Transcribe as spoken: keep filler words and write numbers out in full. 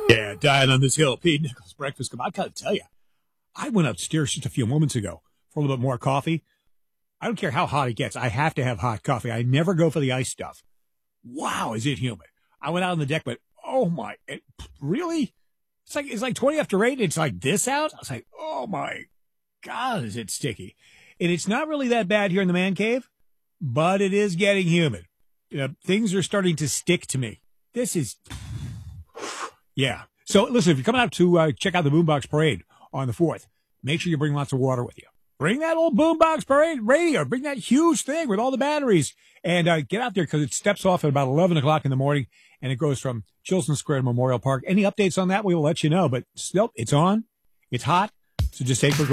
Yeah, dying on this hill. Pete Nichols, Breakfast Club. I gotta tell you, I went upstairs just a few moments ago for a little bit more coffee. I don't care how hot it gets. I have to have hot coffee. I never go for the ice stuff. Wow, is it humid? I went out on the deck, but oh my, it, really? It's like it's like twenty after eight. It's like this out. I was like, oh my God, is it sticky? And it's not really that bad here in the man cave, but it is getting humid. You know, things are starting to stick to me. This is, yeah. So listen, if you're coming out to uh, check out the Boombox Parade on the fourth, make sure you bring lots of water with you. Bring that old Boombox Parade radio. Bring that huge thing with all the batteries. And uh, get out there because it steps off at about eleven o'clock in the morning, and it goes from Chilson Square to Memorial Park. Any updates on that, we will let you know. But still, it's on. It's hot. So just take for